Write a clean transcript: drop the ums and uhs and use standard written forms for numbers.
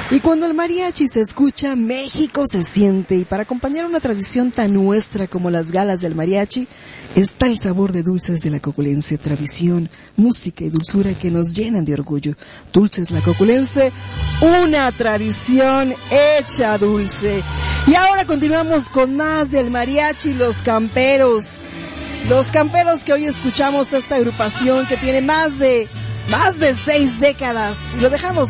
Y cuando el mariachi se escucha, México se siente. Y para acompañar una tradición tan nuestra como las galas del mariachi, está el sabor de Dulces de la Coculense. Tradición, música y dulzura que nos llenan de orgullo. Dulces La Coculense, una tradición hecha dulce. Y ahora continuamos con más del mariachi, Los Camperos. Los Camperos, que hoy escuchamos esta agrupación que tiene más de 6 décadas. Y lo dejamos